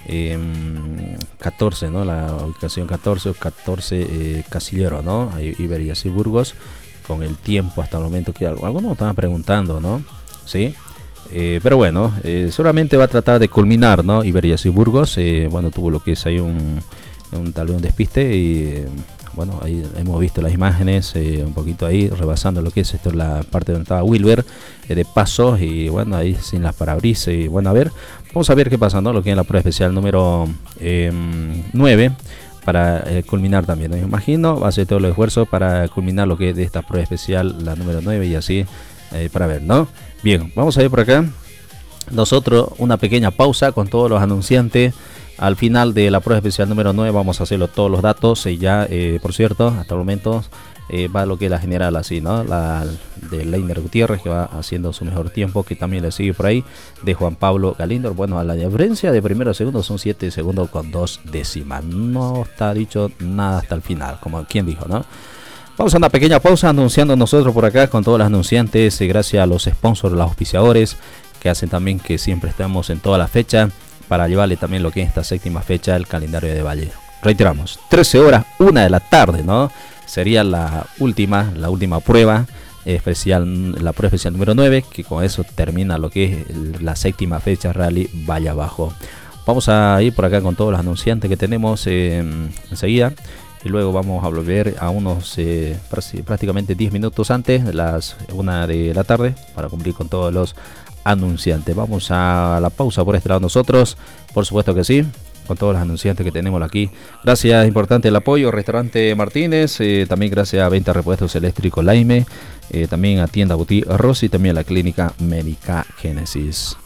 14, ¿no? La ubicación 14 o 14 casillero, ¿no? Iber Yacir Burgos, con el tiempo hasta el momento que algunos estaban preguntando, ¿no? Sí. Pero bueno, seguramente va a tratar de culminar, ¿no? Iber Yacir Burgos, bueno, tuvo lo que es ahí tal vez un despiste y bueno, ahí hemos visto las imágenes, un poquito ahí rebasando lo que es esto, la parte donde estaba Wilber, de pasos, y bueno, ahí sin las parabrisas. Y bueno, a ver, vamos a ver qué pasa, ¿no? Lo que es la prueba especial número 9 para culminar también, ¿no? Me imagino va a hacer todo el esfuerzo para culminar lo que es de esta prueba especial, la número 9, y así para ver, ¿no? Bien, vamos a ir por acá nosotros una pequeña pausa con todos los anunciantes. Al final de la prueba especial número 9 vamos a hacerlo todos los datos, y ya, por cierto, hasta el momento va lo que es la general así, ¿no? La de Leiner Gutiérrez, que va haciendo su mejor tiempo, que también le sigue por ahí, de Juan Pablo Galindo. Bueno, a la diferencia de primero a segundo son 7 segundos con 2 décimas. No está dicho nada hasta el final, como quien dijo, ¿no? Vamos a una pequeña pausa anunciando nosotros por acá con todos los anunciantes, gracias a los sponsors, los auspiciadores, que hacen también que siempre estemos en toda la fecha, para llevarle también lo que es esta séptima fecha, el calendario de Valle. Reiteramos, 13 horas, 1 de la tarde, ¿no? Sería la última prueba especial, la prueba especial número 9, que con eso termina lo que es la séptima fecha Rally Valle Abajo. Vamos a ir por acá con todos los anunciantes que tenemos enseguida, y luego vamos a volver a unos prácticamente 10 minutos antes de las 1 de la tarde para cumplir con todos los anunciante. Vamos a la pausa por este lado nosotros, por supuesto que sí, con todos los anunciantes que tenemos aquí. Gracias, importante el apoyo, Restaurante Martínez, también gracias a Venta Repuestos Eléctricos Laime, también a Tienda Boutique Rossi, también a la Clínica Médica Génesis.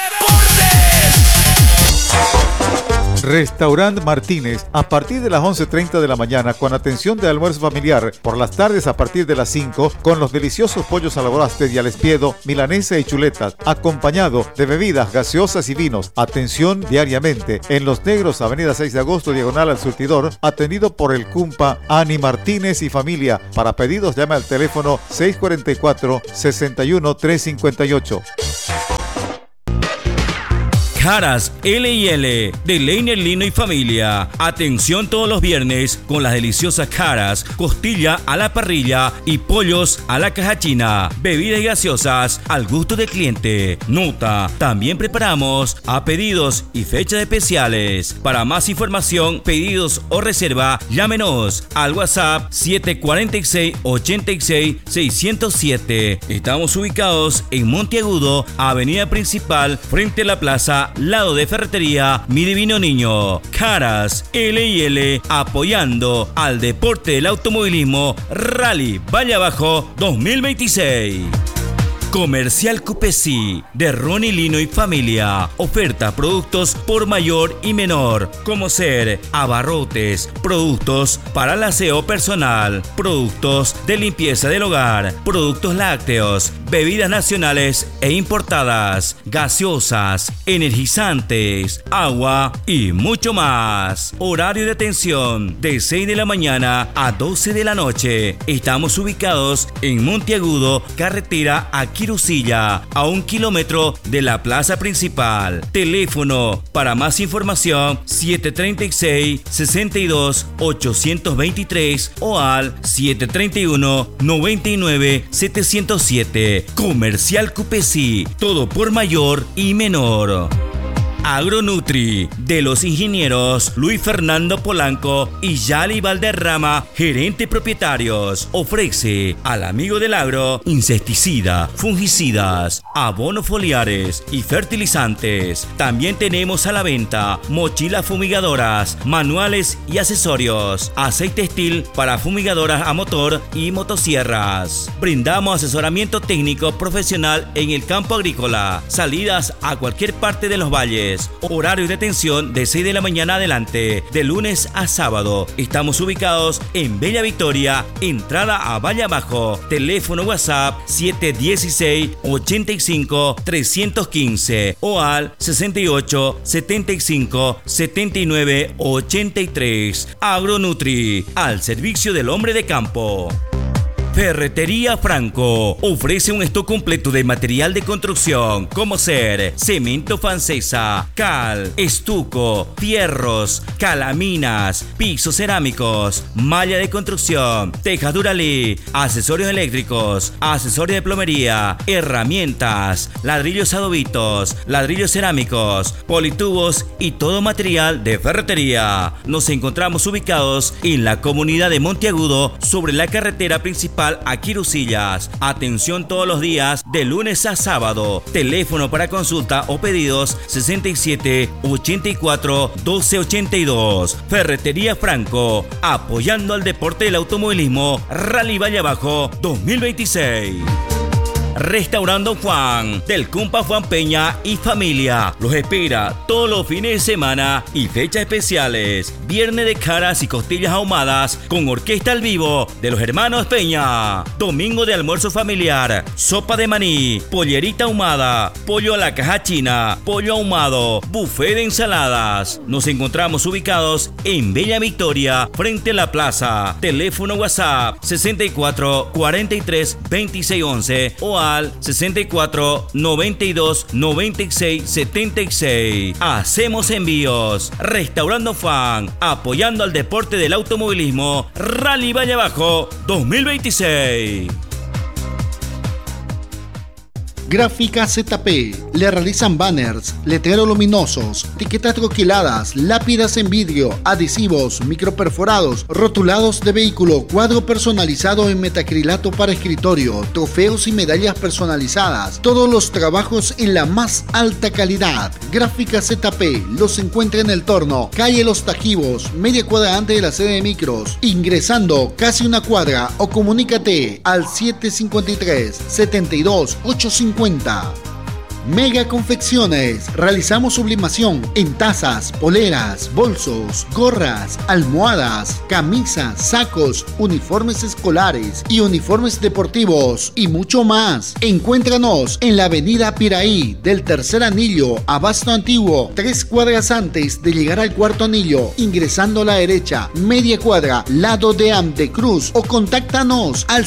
Restaurant Martínez, a partir de las 11:30 de la mañana con atención de almuerzo familiar, por las tardes a partir de las 5 con los deliciosos pollos a la brasted y al espiedo, milanesa y chuletas, acompañado de bebidas gaseosas y vinos. Atención diariamente en Los Negros, Avenida 6 de Agosto, diagonal al surtidor, atendido por el Cumpa Ani Martínez y familia. Para pedidos llame al teléfono 644-61-358. Caras L&L de Leiner Lino y Familia. Atención todos los viernes con las deliciosas caras, costilla a la parrilla y pollos a la caja china. Bebidas y gaseosas al gusto del cliente. Nota, también preparamos a pedidos y fechas especiales. Para más información, pedidos o reserva, llámenos al WhatsApp 746-86-607. Estamos ubicados en Monteagudo, avenida principal, frente a la plaza, lado de ferretería Mi Divino Niño. Caras L&L, apoyando al deporte del automovilismo Rally Valle Abajo 2026. Comercial Cupesi de Ronnie Lino y Familia. Oferta productos por mayor y menor, como ser abarrotes, productos para el aseo personal, productos de limpieza del hogar, productos lácteos, bebidas nacionales e importadas, gaseosas, energizantes, agua y mucho más. Horario de atención de 6 de la mañana a 12 de la noche. Estamos ubicados en Monteagudo, carretera a Quirusilla, a 1 kilómetro de la plaza principal. Teléfono para más información 736-62-823 o al 731-99-707. Comercial Cupesi, todo por mayor y menor. Agronutri de los ingenieros Luis Fernando Polanco y Yali Valderrama, gerente propietarios, ofrece al amigo del agro insecticida, fungicidas, abonos foliares y fertilizantes. También tenemos a la venta mochilas fumigadoras, manuales y accesorios, aceite Estil para fumigadoras a motor y motosierras. Brindamos asesoramiento técnico profesional en el campo agrícola, salidas a cualquier parte de los valles. Horario de atención de 6 de la mañana adelante, de lunes a sábado. Estamos ubicados en Bella Victoria, entrada a Valle Abajo. Teléfono WhatsApp 716-85-315 o al 68-75-79-83. Agronutri, al servicio del hombre de campo. Ferretería Franco ofrece un stock completo de material de construcción como ser cemento francesa, cal, estuco, fierros, calaminas, pisos cerámicos, malla de construcción, tejas Duralí, accesorios eléctricos, accesorios de plomería, herramientas, ladrillos adobitos, ladrillos cerámicos, politubos y todo material de ferretería. Nos encontramos ubicados en la comunidad de Monteagudo, sobre la carretera principal a Quirusillas. Atención todos los días de lunes a sábado. Teléfono para consulta o pedidos 67-84-1282. Ferretería Franco, apoyando al deporte del automovilismo Rally Valle Abajo 2026. Restaurando Juan, del Cumpa Juan Peña y Familia. Los espera todos los fines de semana y fechas especiales. Viernes de caras y costillas ahumadas con orquesta al vivo de los hermanos Peña. Domingo de almuerzo familiar, sopa de maní, pollerita ahumada, pollo a la caja china, pollo ahumado, buffet de ensaladas. Nos encontramos ubicados en Bella Victoria, frente a la plaza. Teléfono WhatsApp 64 43 26 11 o al 64 92 96 76. Hacemos envíos. Restaurando Fan, apoyando al deporte del automovilismo Rally Valle Abajo 2026. Gráfica ZP. Le realizan banners, letreros luminosos, etiquetas troquiladas, lápidas en vidrio, adhesivos, microperforados, rotulados de vehículo, cuadro personalizado en metacrilato para escritorio, trofeos y medallas personalizadas. Todos los trabajos en la más alta calidad. Gráfica ZP los encuentra en el Torno, calle Los Tajivos, media cuadra antes de la sede de Micros, ingresando casi una cuadra, o comunícate al 753-72-850. Mega Confecciones. Realizamos sublimación en tazas, poleras, bolsos, gorras, almohadas, camisas, sacos, uniformes escolares y uniformes deportivos y mucho más. Encuéntranos en la avenida Piraí del Tercer Anillo, Abasto Antiguo, 3 cuadras antes de llegar al Cuarto Anillo, ingresando a la derecha, media cuadra, lado de Amdecruz, o contáctanos al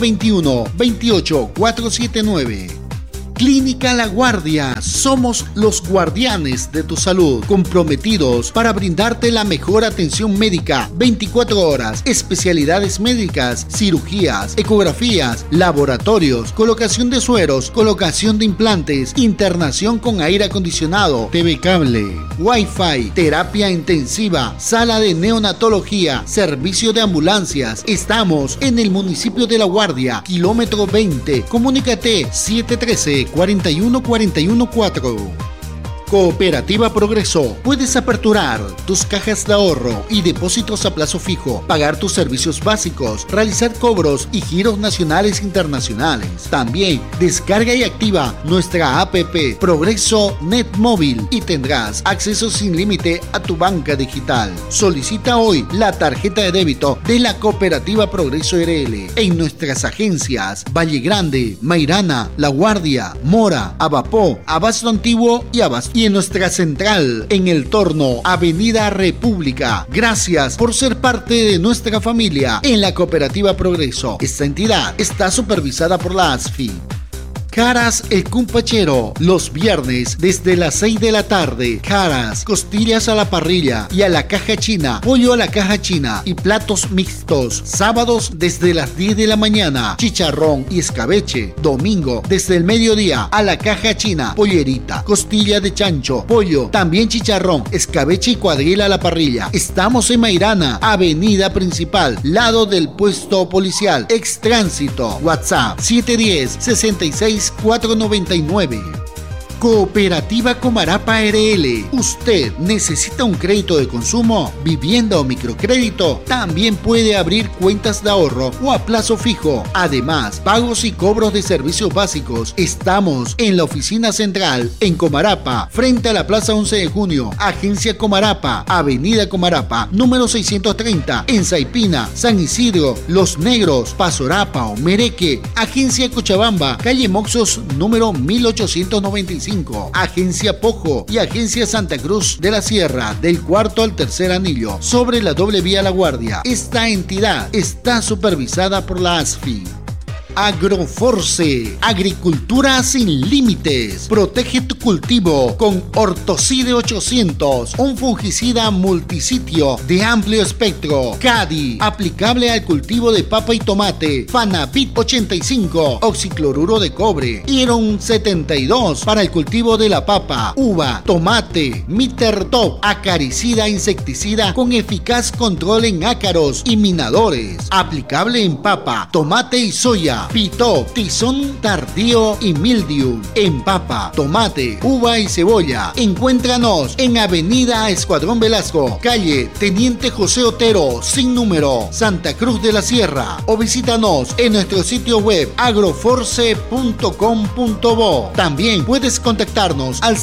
721-28-479. Clínica La Guardia. Somos los guardianes de tu salud, comprometidos para brindarte la mejor atención médica 24 horas, especialidades médicas, cirugías, ecografías, laboratorios, colocación de sueros, colocación de implantes, internación con aire acondicionado, TV cable, Wi-Fi, terapia intensiva, sala de neonatología, servicio de ambulancias. Estamos en el municipio de La Guardia, kilómetro 20. Comunícate 713-41414. Cooperativa Progreso. Puedes aperturar tus cajas de ahorro y depósitos a plazo fijo, pagar tus servicios básicos, realizar cobros y giros nacionales e internacionales. También descarga y activa nuestra APP Progreso Net Móvil y tendrás acceso sin límite a tu banca digital. Solicita hoy la tarjeta de débito de la Cooperativa Progreso RL en nuestras agencias Valle Grande, Mairana, La Guardia, Mora, Abapó, Abasto Antiguo y en nuestra central en el Torno, Avenida República. Gracias por ser parte de nuestra familia en la Cooperativa Progreso. Esta entidad está supervisada por la ASFI. Caras El Cumpachero, los viernes desde las 6 de la tarde. Caras, costillas a la parrilla y a la caja china, pollo a la caja china y platos mixtos. Sábados desde las 10 de la mañana, chicharrón y escabeche. Domingo desde el mediodía a la caja china, pollerita, costilla de chancho, pollo, también chicharrón, escabeche y cuadril a la parrilla. Estamos en Mairana, avenida principal, lado del puesto policial, ex tránsito. WhatsApp 710-66 499. Cooperativa Comarapa RL. ¿Usted necesita un crédito de consumo, vivienda o microcrédito? También puede abrir cuentas de ahorro o a plazo fijo. Además, pagos y cobros de servicios básicos. Estamos en la oficina central en Comarapa, frente a la Plaza 11 de Junio. Agencia Comarapa, Avenida Comarapa, número 630, en Saipina, San Isidro, Los Negros, Pasorapa o Mereque. Agencia Cochabamba, calle Moxos, número 1895. Agencia Pojo y Agencia Santa Cruz de la Sierra, del Cuarto al Tercer Anillo, sobre la doble vía La Guardia. Esta entidad está supervisada por la ASFI. Agroforce, agricultura sin límites. Protege tu cultivo con Ortocide 800, un fungicida multisitio de amplio espectro. CADI, aplicable al cultivo de papa y tomate. Fanavit 85, oxicloruro de cobre. Iron 72, para el cultivo de la papa, uva, tomate. Mittertop, acaricida insecticida con eficaz control en ácaros y minadores. Aplicable en papa, tomate y soya. Pitop, tizón tardío y mildiu. En papa, tomate, uva y cebolla. Encuéntranos en Avenida Escuadrón Velasco, calle Teniente José Otero, sin número, Santa Cruz de la Sierra. O visítanos en nuestro sitio web agroforce.com.bo. También puedes contactarnos al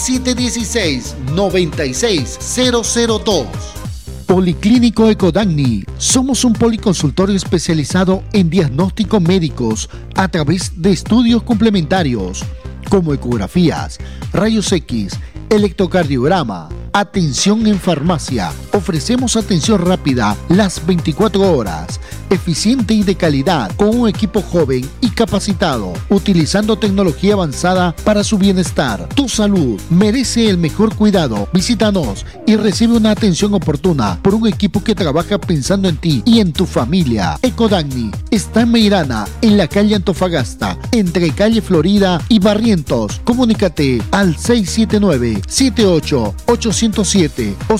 716-96002. Policlínico Ecodagni. Somos un policonsultorio especializado en diagnósticos médicos a través de estudios complementarios como ecografías, rayos X, electrocardiograma, Atención en farmacia. Ofrecemos atención rápida las 24 horas, eficiente y de calidad, con un equipo joven y capacitado, utilizando tecnología avanzada para su bienestar. Tu salud merece el mejor cuidado. Visítanos y recibe una atención oportuna por un equipo que trabaja pensando en ti y en tu familia. Ecodagni está en Meirana, en la calle Antofagasta, entre calle Florida y Barrientos. Comunícate al 679-78-807 o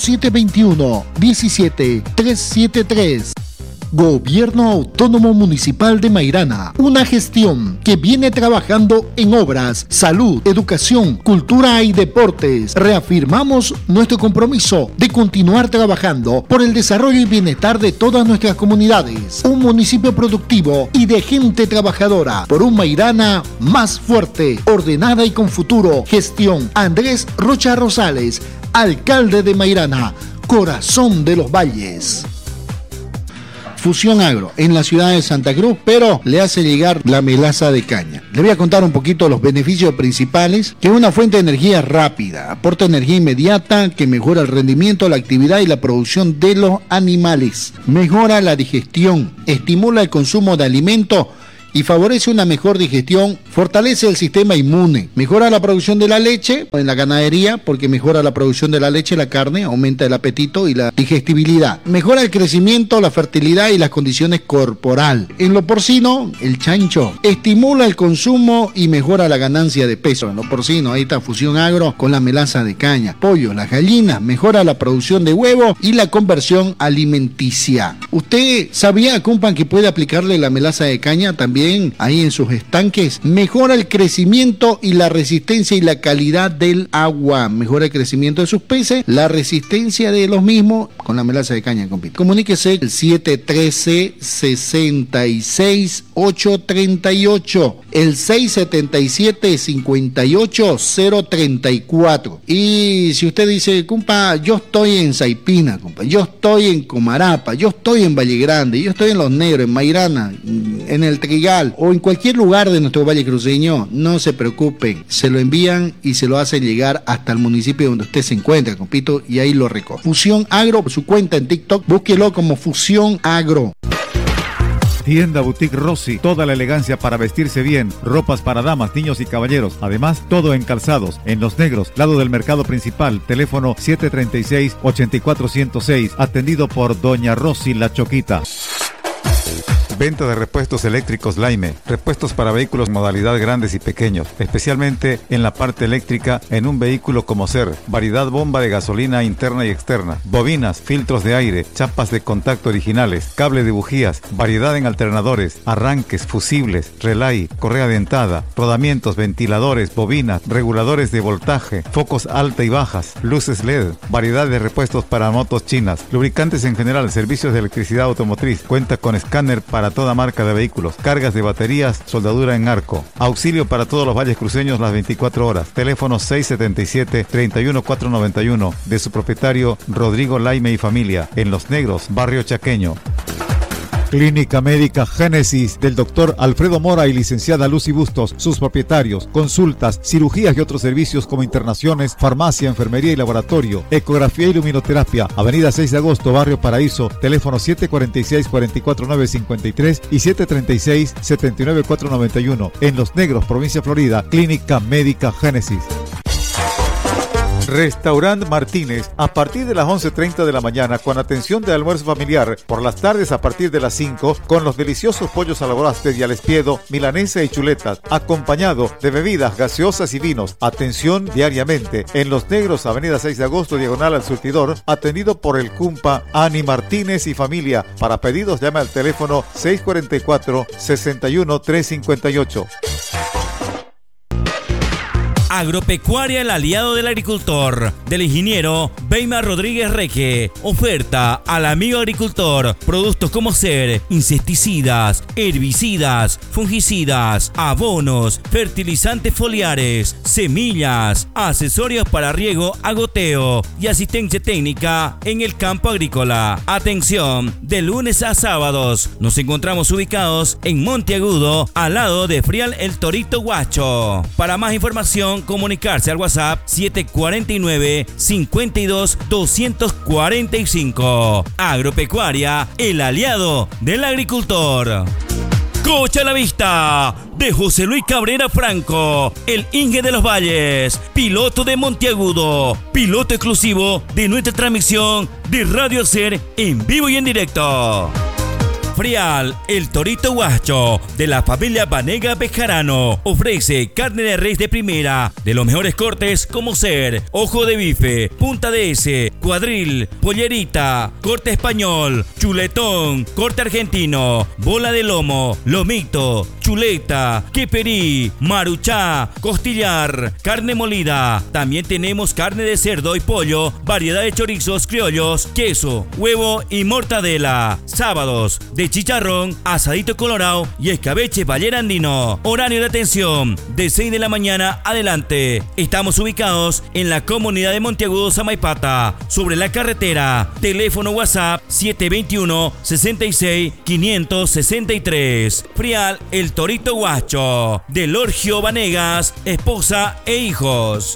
721-17373. Gobierno Autónomo Municipal de Mairana, una gestión que viene trabajando en obras, salud, educación, cultura y deportes. Reafirmamos nuestro compromiso de continuar trabajando por el desarrollo y bienestar de todas nuestras comunidades. Un municipio productivo y de gente trabajadora, por un Mairana más fuerte, ordenada y con futuro. Gestión Andrés Rocha Rosales, alcalde de Mairana, corazón de los valles. Fusión Agro, en la ciudad de Santa Cruz, pero le hace llegar la melaza de caña. Le voy a contar un poquito los beneficios principales, que es una fuente de energía rápida, aporta energía inmediata, que mejora el rendimiento, la actividad y la producción de los animales, mejora la digestión, estimula el consumo de alimentos y favorece una mejor digestión, fortalece el sistema inmune, mejora la producción de la leche en la ganadería, porque mejora la producción de la leche, la carne, aumenta el apetito y la digestibilidad, mejora el crecimiento, la fertilidad y las condiciones corporal. En lo porcino, el chancho, estimula el consumo y mejora la ganancia de peso. En lo porcino, ahí está Fusión Agro con la melaza de caña. Pollo, las gallinas, mejora la producción de huevo y la conversión alimenticia. ¿Usted sabía, compa, que puede aplicarle la melaza de caña también ahí en sus estanques? Mejora el crecimiento y la resistencia y la calidad del agua, mejora el crecimiento de sus peces, la resistencia de los mismos con la melaza de caña, compito. Comuníquese el 713-66838, el 677-58034. Y si usted dice, compa, yo estoy en Saipina, compa, yo estoy en Comarapa, yo estoy en Valle Grande, yo estoy en Los Negros, en Mairana, en el Trigal o en cualquier lugar de nuestro valle cruceño, no se preocupen, se lo envían y se lo hacen llegar hasta el municipio donde usted se encuentra, compito, y ahí lo recoge. Fusión Agro, su cuenta en TikTok, búsquelo como Fusión Agro. Tienda Boutique Rossi, toda la elegancia para vestirse bien, ropas para damas, niños y caballeros, además todo en calzados, en Los Negros, lado del mercado principal, teléfono 736-8406, atendido por Doña Rossi La Choquita. Venta de repuestos eléctricos Laime, repuestos para vehículos en modalidad grandes y pequeños, especialmente en la parte eléctrica en un vehículo como ser, variedad bomba de gasolina interna y externa, bobinas, filtros de aire, chapas de contacto originales, cable de bujías, variedad en alternadores, arranques, fusibles, relay, correa dentada, rodamientos, ventiladores, bobinas, reguladores de voltaje, focos alta y bajas, luces LED, variedad de repuestos para motos chinas, lubricantes en general, servicios de electricidad automotriz, cuenta con escáner para toda marca de vehículos, cargas de baterías, soldadura en arco, auxilio para todos los valles cruceños las 24 horas, teléfono 677-31491 de su propietario Rodrigo Laime y familia, en Los Negros, barrio Chaqueño. Clínica Médica Génesis del doctor Alfredo Mora y licenciada Lucy Bustos, sus propietarios, consultas, cirugías y otros servicios como internaciones, farmacia, enfermería y laboratorio, ecografía y luminoterapia, avenida 6 de agosto, barrio Paraíso, teléfono 746-44953 y 736-79491, en Los Negros, provincia de Florida, Clínica Médica Génesis. Restaurant Martínez, a partir de las 11:30 de la mañana, con atención de almuerzo familiar, por las tardes a partir de las 5, con los deliciosos pollos a la brasted y al espiedo, milanesa y chuletas, acompañado de bebidas gaseosas y vinos. Atención diariamente, en Los Negros, avenida 6 de agosto, diagonal al surtidor, atendido por el cumpa Ani Martínez y familia. Para pedidos, llame al teléfono 644-61358. Agropecuaria, el aliado del agricultor, del ingeniero Weimar Rodríguez Reque. Oferta al amigo agricultor: productos como ser insecticidas, herbicidas, fungicidas, abonos, fertilizantes foliares, semillas, accesorios para riego a goteo y asistencia técnica en el campo agrícola. Atención, de lunes a sábados. Nos encontramos ubicados en Monteagudo, al lado de Frial El Torito Guacho. Para más información, Puedan comunicarse al WhatsApp 749-52-245. Agropecuaria, el aliado del agricultor. Coche a la vista de José Luis Cabrera Franco, el Inge de los Valles, piloto de Monteagudo, piloto exclusivo de nuestra transmisión de Radio Ser en vivo y en directo. Frial, el torito guacho de la familia Vanega Bejarano, ofrece carne de res de primera, de los mejores cortes como ser, ojo de bife, punta de ese, cuadril, pollerita, corte español, chuletón, corte argentino, bola de lomo, lomito, chuleta, queperí, maruchá, costillar, carne molida. También tenemos carne de cerdo y pollo, variedad de chorizos criollos, queso, huevo y mortadela. Sábados de chicharrón, asadito colorado y escabeche ballera andino. Horario de atención de 6 de la mañana adelante. Estamos ubicados en la comunidad de Monteagudo, Samaipata, sobre la carretera. Teléfono WhatsApp 721-66-563. Frial, el torito guacho de Lorgio Vanegas, esposa e hijos.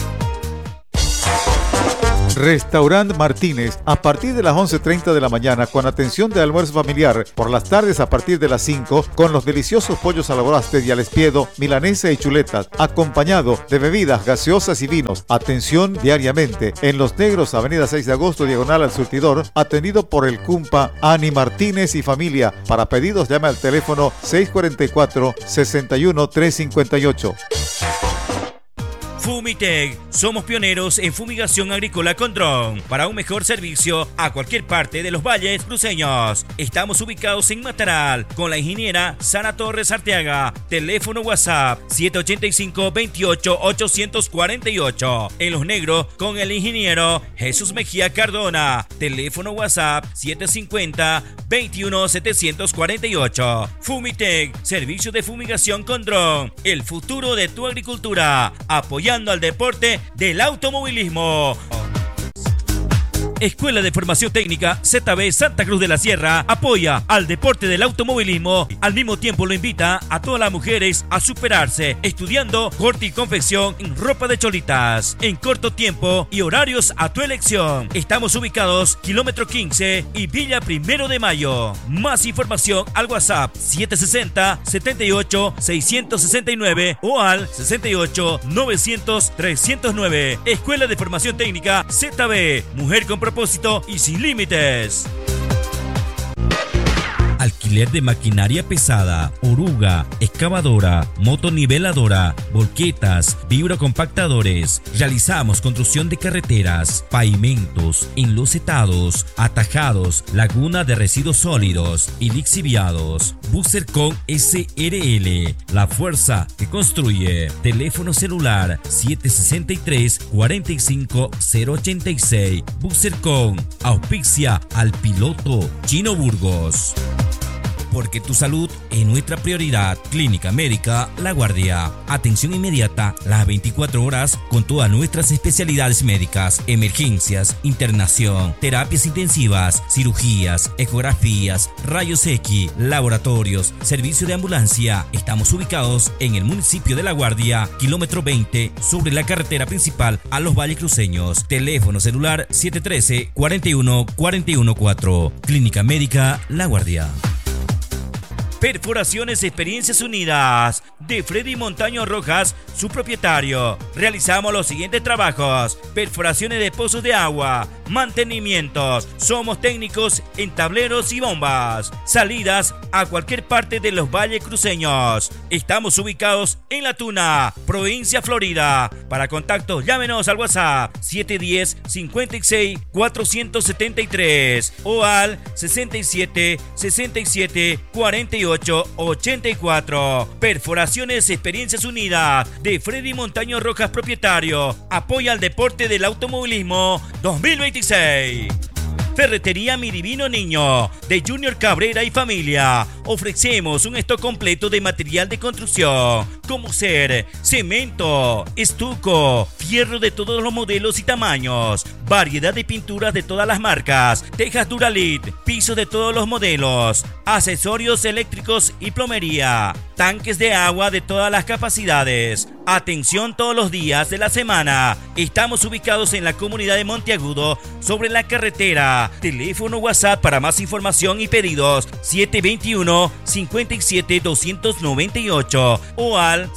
Restaurant Martínez, a partir de las 11:30 de la mañana, con atención de almuerzo familiar. Por las tardes, a partir de las 5, con los deliciosos pollos al Blasted y al espiedo, milanesa y chuletas, acompañado de bebidas gaseosas y vinos. Atención diariamente en Los Negros, avenida 6 de agosto, diagonal al surtidor, atendido por el Cumpa Ani Martínez y familia. Para pedidos, llame al teléfono 644-61-358. Fumitec, somos pioneros en fumigación agrícola con dron para un mejor servicio a cualquier parte de los valles cruceños. Estamos ubicados en Mataral con la ingeniera Sara Torres Arteaga. Teléfono WhatsApp 785-28-848. En Los Negros con el ingeniero Jesús Mejía Cardona. Teléfono WhatsApp 750-21-748. Fumitec, servicio de fumigación con dron. El futuro de tu agricultura. Apoyando al deporte del automovilismo. Escuela de Formación Técnica ZB Santa Cruz de la Sierra apoya al deporte del automovilismo. Al mismo tiempo lo invita a todas las mujeres a superarse estudiando corte y confección en ropa de cholitas en corto tiempo y horarios a tu elección. Estamos ubicados kilómetro 15 y Villa 1 de Mayo. Más información al WhatsApp 760-78-669 o al 68-900-309. Escuela de Formación Técnica ZB, mujer con propósito y sin límites. Alquiler de maquinaria pesada, oruga, excavadora, motoniveladora, volquetas, vibrocompactadores. Realizamos construcción de carreteras, pavimentos, enlosetados, atajados, laguna de residuos sólidos y lixiviados. Bucercon SRL, la fuerza que construye. Teléfono celular 763-45086. Bucercon auspicia al piloto Chino Burgos. Porque tu salud es nuestra prioridad. Clínica Médica La Guardia. Atención inmediata las 24 horas con todas nuestras especialidades médicas. Emergencias, internación, terapias intensivas, cirugías, ecografías, rayos X, laboratorios, servicio de ambulancia. Estamos ubicados en el municipio de La Guardia, kilómetro 20, sobre la carretera principal a los Valles Cruceños. Teléfono celular 713-41-414. Clínica Médica La Guardia. Perforaciones Experiencias Unidas de Freddy Montaño Rojas, su propietario. Realizamos los siguientes trabajos: perforaciones de pozos de agua, mantenimientos. Somos técnicos en tableros y bombas. Salidas a cualquier parte de los valles cruceños. Estamos ubicados en La Tuna, provincia Florida. Para contactos, llámenos al WhatsApp 710-56-473 o al 67-67-48-84. Perforaciones Experiencias Unidas de Freddy Montaño Rojas, propietario. Apoya al deporte del automovilismo 2026. Ferretería Mi Divino Niño de Junior Cabrera y familia. Ofrecemos un stock completo de material de construcción como ser cemento, estuco, fierro de todos los modelos y tamaños, variedad de pinturas de todas las marcas, tejas Duralit, pisos de todos los modelos, accesorios eléctricos y plomería, tanques de agua de todas las capacidades, Atención todos los días de la semana. Estamos ubicados en la comunidad de Monteagudo, sobre la carretera. Teléfono WhatsApp para más información y pedidos 721-57-298 o al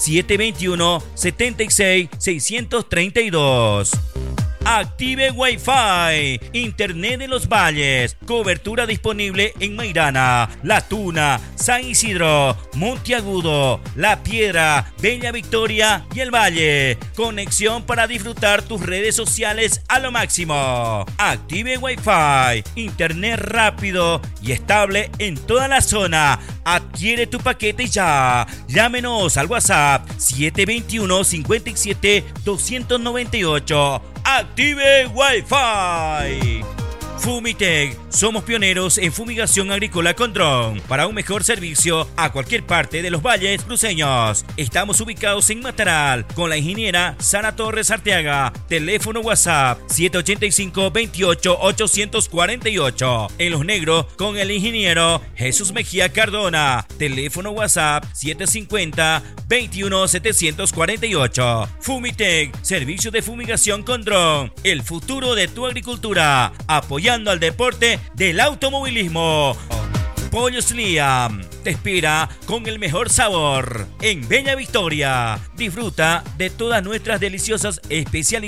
721-76-632. Active Wi-Fi, Internet de los Valles, cobertura disponible en Mairana, La Tuna, San Isidro, Monteagudo, La Piedra, Bella Victoria y El Valle. Conexión para disfrutar tus redes sociales a lo máximo. Active Wi-Fi, Internet rápido y estable en toda la zona. Adquiere tu paquete ya. Llámenos al WhatsApp 721-57-298. Active Wi-Fi. Fumitec, somos pioneros en fumigación agrícola con dron para un mejor servicio a cualquier parte de los valles cruceños. Estamos ubicados en Mataral con la ingeniera Sara Torres Arteaga. Teléfono WhatsApp 785-28-848. En Los Negros con el ingeniero Jesús Mejía Cardona. Teléfono WhatsApp 750-21-748. Fumitec, servicio de fumigación con dron. El futuro de tu agricultura. Apoyando al deporte del automovilismo. Pollos Liam te espera con el mejor sabor en Bella Victoria. Disfruta de todas nuestras deliciosas especialidades.